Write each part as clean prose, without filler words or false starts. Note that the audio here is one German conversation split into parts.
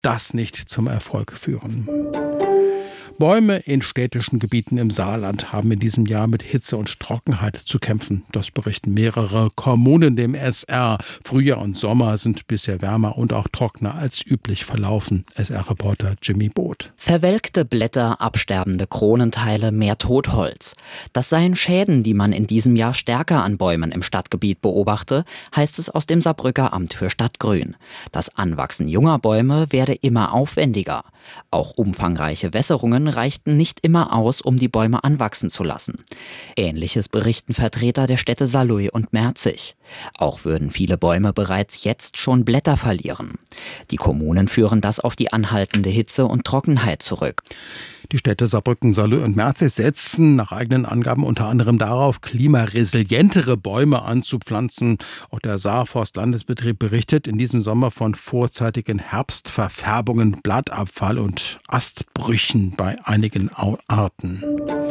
das nicht zum Erfolg führen. Bäume in städtischen Gebieten im Saarland haben in diesem Jahr mit Hitze und Trockenheit zu kämpfen. Das berichten mehrere Kommunen dem SR. Frühjahr und Sommer sind bisher wärmer und auch trockener als üblich verlaufen. SR-Reporter Jimmy Boot. Verwelkte Blätter, absterbende Kronenteile, mehr Totholz. Das seien Schäden, die man in diesem Jahr stärker an Bäumen im Stadtgebiet beobachte, heißt es aus dem Saarbrücker Amt für Stadtgrün. Das Anwachsen junger Bäume werde immer aufwendiger. Auch umfangreiche Wässerungen reichten nicht immer aus, um die Bäume anwachsen zu lassen. Ähnliches berichten Vertreter der Städte Saarlouis und Merzig. Auch würden viele Bäume bereits jetzt schon Blätter verlieren. Die Kommunen führen das auf die anhaltende Hitze und Trockenheit zurück. Die Städte Saarbrücken, Saarlouis und Merzig setzen nach eigenen Angaben unter anderem darauf, klimaresilientere Bäume anzupflanzen. Auch der Saarforst-Landesbetrieb berichtet in diesem Sommer von vorzeitigen Herbstverfärbungen, Blattabfall und Astbrüchen bei einigen Arten.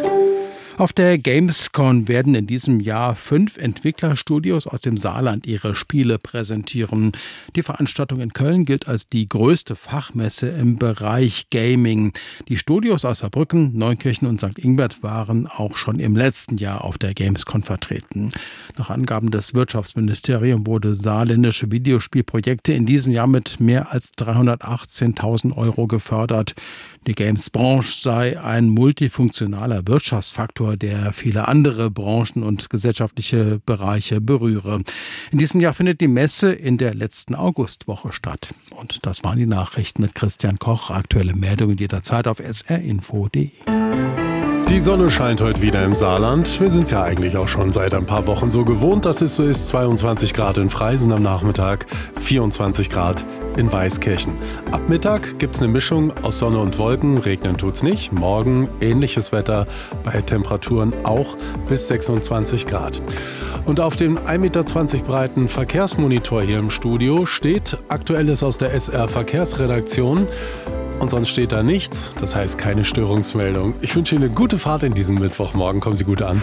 Auf der Gamescom werden in diesem Jahr 5 Entwicklerstudios aus dem Saarland ihre Spiele präsentieren. Die Veranstaltung in Köln gilt als die größte Fachmesse im Bereich Gaming. Die Studios aus Saarbrücken, Neunkirchen und St. Ingbert waren auch schon im letzten Jahr auf der Gamescom vertreten. Nach Angaben des Wirtschaftsministeriums wurde saarländische Videospielprojekte in diesem Jahr mit mehr als 318.000 € gefördert. Die Games-Branche sei ein multifunktionaler Wirtschaftsfaktor, der viele andere Branchen und gesellschaftliche Bereiche berühre. In diesem Jahr findet die Messe in der letzten Augustwoche statt. Und das waren die Nachrichten mit Christian Koch. Aktuelle Meldungen jederzeit auf srinfo.de. Die Sonne scheint heute wieder im Saarland. Wir sind ja eigentlich auch schon seit ein paar Wochen so gewohnt, dass es so ist. 22 Grad in Freisen am Nachmittag, 24 Grad in Weißkirchen. Ab Mittag gibt es eine Mischung aus Sonne und Wolken. Regnen tut's nicht. Morgen ähnliches Wetter bei Temperaturen auch bis 26 Grad. Und auf dem 1,20 Meter breiten Verkehrsmonitor hier im Studio steht Aktuelles aus der SR-Verkehrsredaktion. Und sonst steht da nichts, das heißt keine Störungsmeldung. Ich wünsche Ihnen eine gute Fahrt in diesem Mittwochmorgen. Kommen Sie gut an.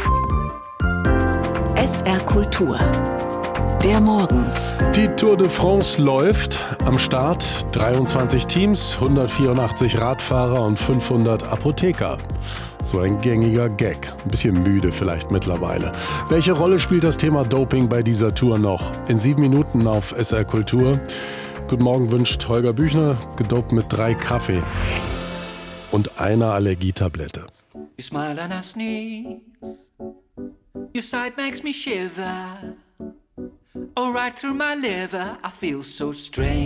SR Kultur. Der Morgen. Die Tour de France läuft. Am Start 23 Teams, 184 Radfahrer und 500 Apotheker. So ein gängiger Gag. Ein bisschen müde vielleicht mittlerweile. Welche Rolle spielt das Thema Doping bei dieser Tour noch? In 7 Minuten auf SR Kultur. Guten Morgen wünscht Holger Büchner, gedopt mit 3 Kaffee und einer Allergietablette. You smile and I sneeze. Your sight makes me shiver. Oh, right through my liver, I feel so strange.